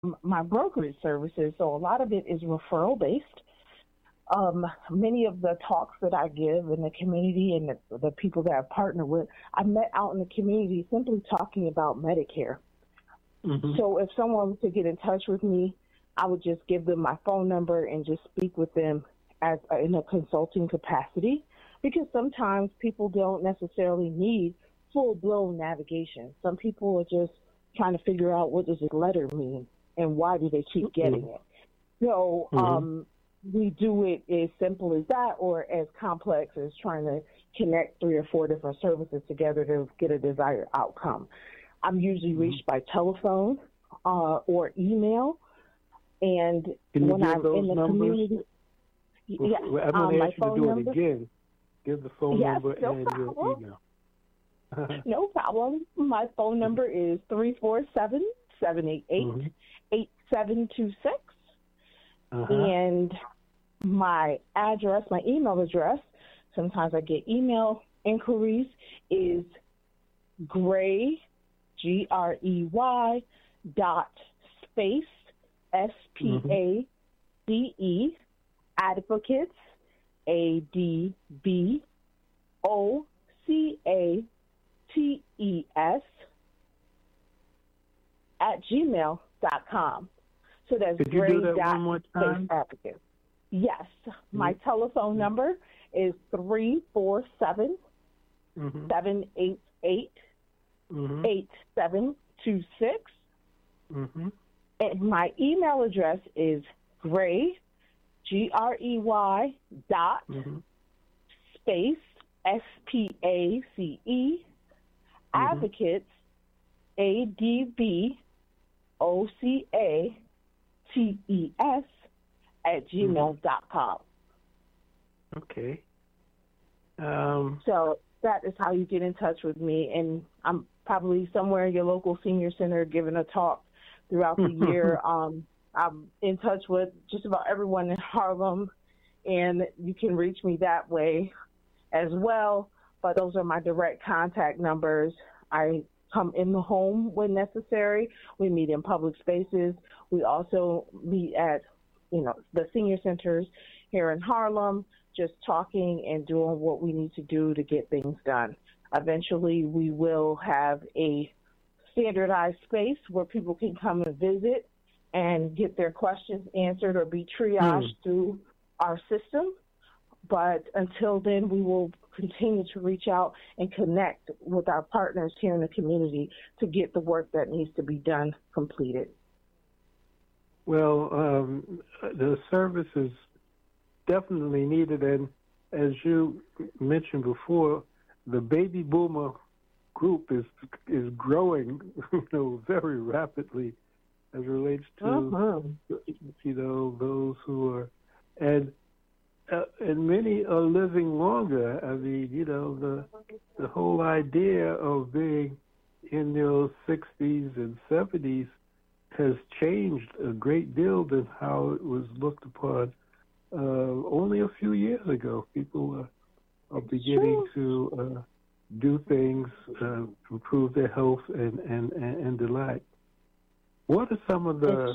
my brokerage services. So a lot of it is referral based. Many of the talks that I give in the community and the people that I partner with, I met out in the community simply talking about Medicare. Mm-hmm. So if someone was to get in touch with me, I would just give them my phone number and just speak with them as in a consulting capacity, because sometimes people don't necessarily need full-blown navigation. Some people are just trying to figure out, what does this letter mean and why do they keep getting it. So we do it as simple as that, or as complex as trying to connect 3 or 4 different services together to get a desired outcome. I'm usually reached by telephone or email. And when I'm in the community, I'm going to ask you to do it again. Give the phone number no and problem. your email. No problem. My phone number is 347-788-8726. And my address, my email address, sometimes I get email inquiries, is Grey, Grey, space, SPACE, advocates, ADVOCATES, @gmail.com. So that's Could you do that one more time? Advocate. Yes. My telephone number is 347-788-8726. And my email address is Grey, Grey, space, SPACE, advocates, ADVOCATES, @gmail.com. Okay. So that is how you get in touch with me. And I'm probably somewhere in your local senior center giving a talk throughout the year. I'm in touch with just about everyone in Harlem, and you can reach me that way as well. But those are my direct contact numbers. I come in the home when necessary. We meet in public spaces. We also meet at, the senior centers here in Harlem, just talking and doing what we need to do to get things done. Eventually, we will have a standardized space where people can come and visit and get their questions answered or be triaged through our system. But until then, we will continue to reach out and connect with our partners here in the community to get the work that needs to be done completed. Well, the service is definitely needed, and as you mentioned before, the baby boomer group is growing, very rapidly as it relates to those who are and many are living longer. I mean, the whole idea of being in your 60s and 70s has changed a great deal than how it was looked upon only a few years ago. People are beginning to do things, improve their health and the like. What are some of the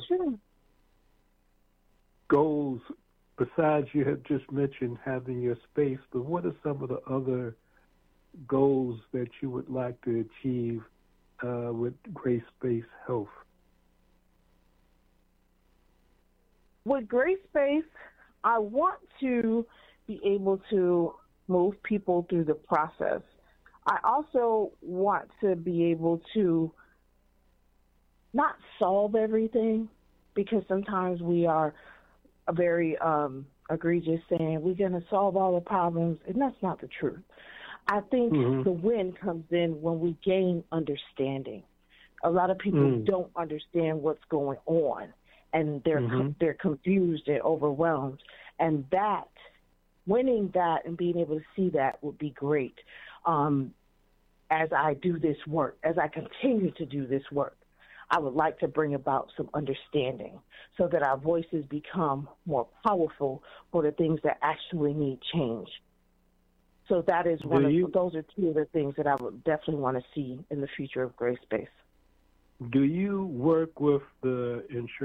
goals, besides you have just mentioned having your space, but what are some of the other goals that you would like to achieve with Gray Space Health? With Gray Space, I want to be able to move people through the process. I also want to be able to not solve everything, because sometimes we are very egregious saying we're going to solve all the problems, and that's not the truth. I think the win comes in when we gain understanding. A lot of people don't understand what's going on, and they're confused and overwhelmed. And that, winning that and being able to see that would be great. As I do this work, as I continue to do this work, I would like to bring about some understanding so that our voices become more powerful for the things that actually need change. So that is those are two of the things that I would definitely want to see in the future of Gray Space. Do you work with the insurance